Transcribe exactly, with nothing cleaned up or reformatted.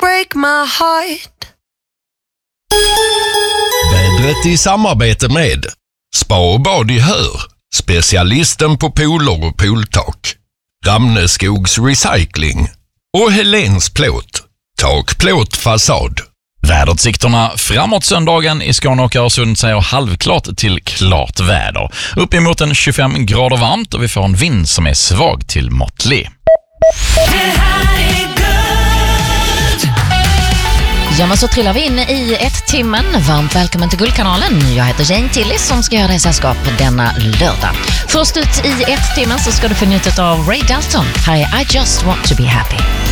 break my heart. Vädret i samarbete med Spa och bad i Hör, specialisten på pooler och pooltak, Ramneskogs Recycling och Helens Plåt, takplåt fasad. Väderutsikterna framåt söndagen i Skåne och Öresund säger halvklart till klart väder. Uppemot en tjugofem grader varmt och vi får en vind som är svag till måttlig. Ja, men så trillar vi in i ett timmen. Varmt välkommen till Guldkanalen. Jag heter Jane Tillis som ska göra dig sällskap denna lördag. Först ut i ett timmen så ska du få njuta av Ray Dalton. Här är I Just Want To Be Happy.